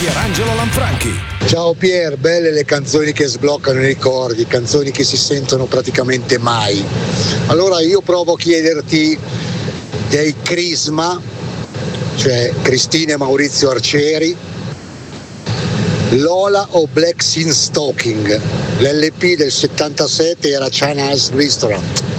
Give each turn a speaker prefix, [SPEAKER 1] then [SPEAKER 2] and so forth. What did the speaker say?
[SPEAKER 1] Pierangelo Lanfranchi.
[SPEAKER 2] Ciao Pier, belle le canzoni che sbloccano i ricordi, canzoni che si sentono praticamente mai. Allora io provo a chiederti dei Crisma, cioè Cristina e Maurizio Arcieri, Lola o Black Sin Stalking. L'LP del 77 era China's Restaurant.